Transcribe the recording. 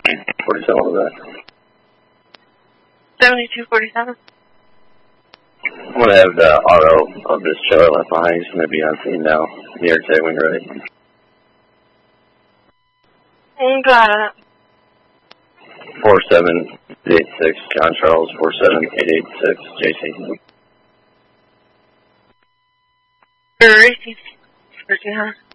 47 on the back. 7247. I'm going to have the auto of this trailer left behind. He's going to be on scene now, near Tagwing Road. Got it. 4786, John Charles, 47886, JC. Racing.